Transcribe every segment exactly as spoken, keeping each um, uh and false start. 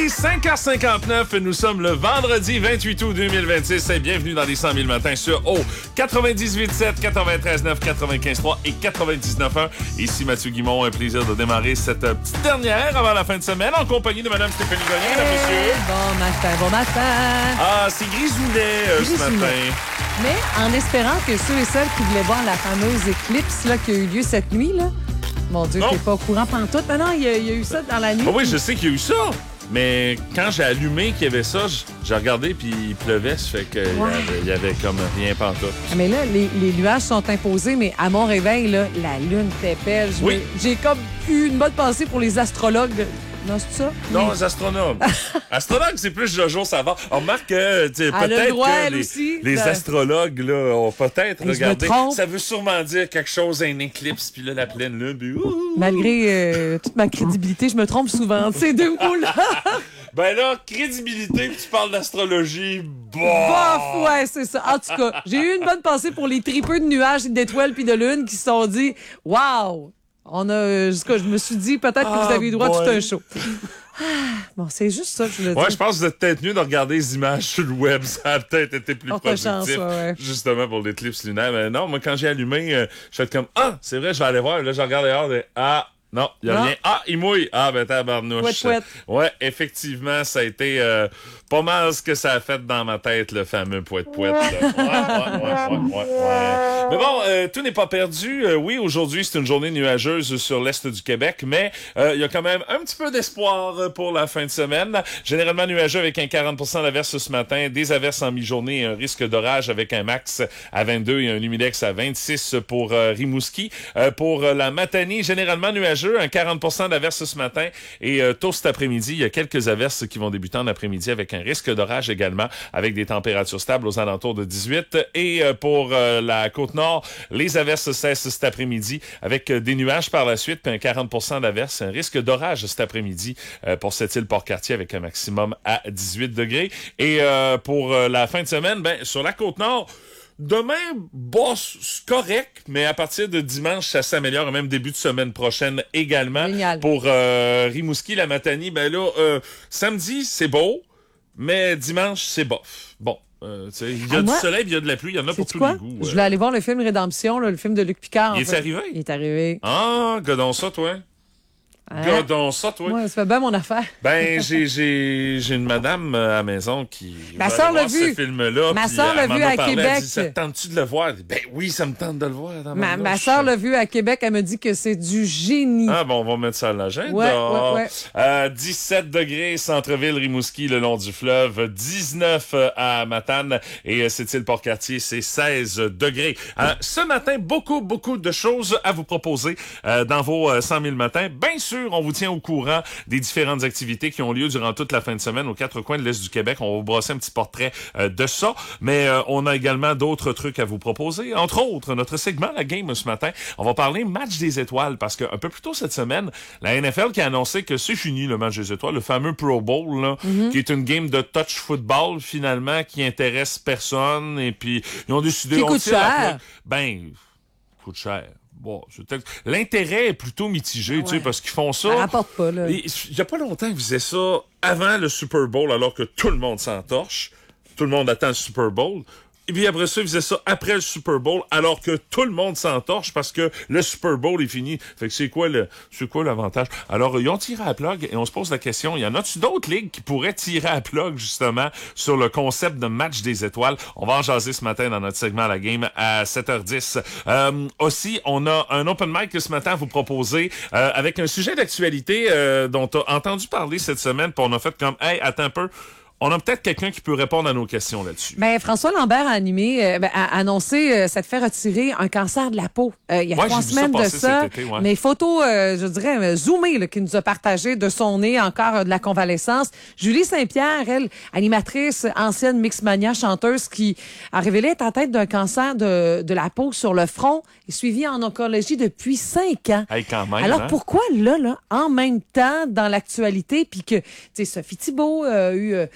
est cinq heures cinquante-neuf. Nous sommes le vendredi vingt-huit août deux mille vingt-six. Et bienvenue dans les cent mille matins sur O quatre-vingt-dix-huit sept, quatre-vingt-treize neuf, quatre-vingt-quinze trois et quatre-vingt-dix-neuf un. Ici Mathieu Guimont. Un plaisir de démarrer cette petite dernière avant la fin de semaine en compagnie de Mme Stéphanie Gagné. Hey, Mesdames, messieurs. bon matin, bon matin. Ah, c'est grisoulet euh, ce Grisoulet. matin. Mais en espérant que ceux et celles qui voulaient voir la fameuse éclipse là, qui a eu lieu cette nuit, là, mon Dieu, Non. t'es pas au courant pantoute. Mais non, il y, a, il y a eu ça dans la nuit. Ah oui, je sais qu'il y a eu ça. Mais quand j'ai allumé qu'il y avait ça, j- j'ai regardé puis il pleuvait, ça fait qu'il y, Ouais. avait- il y avait comme rien pantoute. Mais là, les, les nuages sont imposés, mais à mon réveil, là, la lune était belle. Je Oui. me- J'ai comme eu une bonne pensée pour les astrologues. Non, c'est ça? Non, Mais- les astronomes. Astrologue, c'est plus Jojo Savard. On remarque que, tu sais, Elle a le peut-être droit, que elle les, aussi, les de- astrologues, là, ont peut-être Et je me regardé. trompe. Ça veut sûrement dire quelque chose à une éclipse, puis là, la pleine lune, puis ouh. Malgré euh, toute ma crédibilité, je me trompe souvent de ces deux mots-là. Ben là, crédibilité, puis tu parles d'astrologie, bof! Bof, ouais, c'est ça. En tout cas, j'ai eu une bonne pensée pour les tripeux de nuages, d'étoiles puis de lune qui se sont dit « Wow! » On a, jusqu'à, je me suis dit, peut-être que vous avez eu droit à tout boy. un show. Ah, bon, c'est juste ça que je voulais dire. Ouais, je pense que vous êtes peut-être mieux de regarder les images sur le web. Ça a peut-être été plus Porte ta productif. chance, ouais, ouais. Justement pour l'éclipse lunaire. Mais non, moi, quand j'ai allumé, euh, je fais comme, ah, c'est vrai, je vais aller voir. Là, je regarde dehors. Et, ah, non, il n'y a Non. rien. Ah, il mouille. Ah, ben, tabarnouche. Pouette, pouette. Ouais, effectivement, ça a été euh, pas mal ce que ça a fait dans ma tête, le fameux poète-poète. là. Ouais, ouais, ouais, ouais, ouais, ouais. Mais bon, euh, tout n'est pas perdu. Euh, oui, aujourd'hui, c'est une journée nuageuse sur l'est du Québec, mais euh, il y a quand même un petit peu d'espoir euh, pour la fin de semaine. Généralement nuageux avec un quarante pour cent d'averses ce matin, des averses en mi-journée et un risque d'orage avec un max à vingt-deux et un humidex à vingt-six pour euh, Rimouski. Euh, pour euh, la Matanie, généralement nuageux, un quarante pour cent d'averses ce matin et euh, tôt cet après-midi, il y a quelques averses qui vont débuter en après-midi avec un risque d'orage également, avec des températures stables aux alentours de dix-huit. Et euh, pour euh, la Côte-Nord, les averses cessent cet après-midi avec euh, des nuages par la suite, puis un quarante pour cent d'averses, un risque d'orage cet après-midi euh, pour cette île Port-Cartier avec un maximum à dix-huit degrés. Et euh, pour euh, la fin de semaine, ben sur la Côte-Nord, demain, boss, c'est correct, mais à partir de dimanche, ça s'améliore, même début de semaine prochaine également. Génial. Pour euh, Rimouski, la Matanie, ben là, euh, samedi, c'est beau, mais dimanche, c'est bof. Bon, euh, tu sais, il y a Ah, du moi, soleil, il y a de la pluie, il y en a pour Sais-tu tous quoi? les goûts. Je euh. voulais aller voir le film Rédemption, là, le film de Luc Picard. Il en est fait. arrivé? Il est arrivé. Ah, gadon ça, toi. Hein? Gadon ça, toi. Moi, ça fait bien mon affaire. Ben, j'ai, j'ai, j'ai une madame euh, à la maison qui Ma va sœur aller l'a voir vu. ce film-là. Ma puis sœur elle l'a m'en vu a à parlé, elle Québec. dit, ça te tente-tu de le voir? Ben oui, ça me tente de le voir. dans Ma, ma ma bouche. sœur l'a vu à Québec. Elle me dit que c'est du génie. Ah bon, on va mettre ça à l'agenda. Ouais, ouais, ouais. Euh, dix-sept degrés, centre-ville, Rimouski, le long du fleuve. dix-neuf euh, à Matane. Et euh, cette île Port-Cartier, c'est seize degrés. Euh, ce matin, beaucoup, beaucoup de choses à vous proposer euh, dans vos euh, cent mille matins. Bien sûr, on vous tient au courant des différentes activités qui ont lieu durant toute la fin de semaine aux quatre coins de l'Est du Québec. On va vous brosser un petit portrait euh, de ça. Mais euh, on a également d'autres trucs à vous proposer. Entre autres, notre segment La Game ce matin, on va parler match des étoiles parce que un peu plus tôt cette semaine, la N F L qui a annoncé que c'est fini le match des étoiles, le fameux Pro Bowl, là, Mm-hmm. qui est une game de touch football finalement qui intéresse personne et puis ils ont décidé... Qui on coûte tire la cher. plug. Ben, coûte cher. Bon, c'est peut-être- l'intérêt est plutôt mitigé, tu sais, Ouais. parce qu'ils font ça. Ça rapporte pas, là. Et il y a pas longtemps qu'ils faisaient ça avant le Super Bowl, alors que tout le monde s'entorche. Tout le monde attend le Super Bowl. Et puis après ça, ils faisaient ça après le Super Bowl, alors que tout le monde s'entorche parce que le Super Bowl est fini. Fait que c'est quoi le, c'est quoi l'avantage? Alors, ils ont tiré à la plug et on se pose la question, y en a-tu d'autres ligues qui pourraient tirer à la plug, justement, sur le concept de match des étoiles? On va en jaser ce matin dans notre segment La Game à sept heures dix. Euh, aussi, on a un open mic ce matin à vous proposer, euh, avec un sujet d'actualité, euh, dont tu as entendu parler cette semaine, puis on a fait comme, hey, attends un peu. On a peut-être quelqu'un qui peut répondre à nos questions là-dessus. Ben, François Lambert a animé, euh, ben, a annoncé euh, ça te fait retirer un cancer de la peau. Euh, il y a Ouais, trois j'ai vu ça semaines de passer ça. cet été, ouais. Mais photo, euh, je dirais, euh, zoomée, là, qui nous a partagé de son nez encore euh, de la convalescence. Julie Saint-Pierre, elle, animatrice, ancienne Mixmania, chanteuse, qui a révélé être atteinte d'un cancer de, de la peau sur le front et suivie en oncologie depuis cinq ans. Hey, quand même, Alors hein? pourquoi là, là, en même temps, dans l'actualité, puis que, tu sais, Sophie Thibault a eu euh,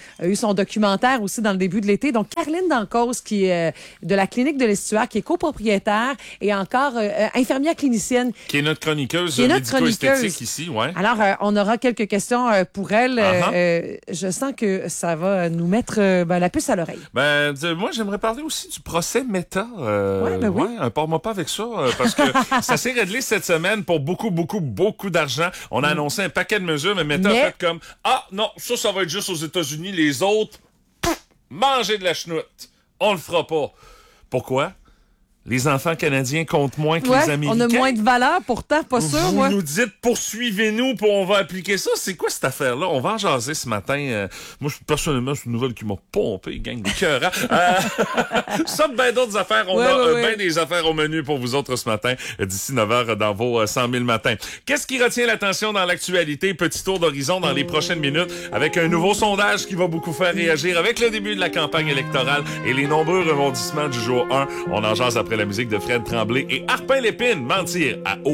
a eu son documentaire aussi dans le début de l'été. Donc, Caroline Dancause, qui est euh, de la clinique de l'Estuaire, qui est copropriétaire et encore euh, infirmière clinicienne. Qui est notre chroniqueuse Qui est notre médico-esthétique chroniqueuse. ici, ouais. Alors, euh, on aura quelques questions euh, pour elle. Uh-huh. Euh, je sens que ça va nous mettre euh, ben, la puce à l'oreille. Ben, de, moi, j'aimerais parler aussi du procès Meta. Euh, ouais, ben oui. Ouais, parle-moi pas avec ça, euh, parce que ça s'est réglé cette semaine pour beaucoup, beaucoup, beaucoup d'argent. On a mm. annoncé un paquet de mesures, mais Meta mais... a fait comme « Ah, non, ça, ça va être juste aux États-Unis. Les autres, pff, mangez de la chenoute. On le fera pas. » Pourquoi? Les enfants canadiens comptent moins que ouais, les Américains. On a moins de valeur, pourtant, pas sûr, Vous moi. nous dites, poursuivez-nous, pour on va appliquer ça. C'est quoi cette affaire-là? On va en jaser ce matin. Euh, moi, personnellement, c'est une nouvelle qui m'a pompé, gang de cœur. Hein? Euh, ça, ben d'autres affaires. On ouais, a ouais, euh, ouais. ben des affaires au menu pour vous autres ce matin, d'ici neuf heures dans vos euh, cent mille matins. Qu'est-ce qui retient l'attention dans l'actualité? Petit tour d'horizon dans les prochaines minutes avec un nouveau sondage qui va beaucoup faire réagir avec le début de la campagne électorale et les nombreux rebondissements du jour un. On en jase après la musique de Fred Tremblay et Arpin Lépine, Mentir à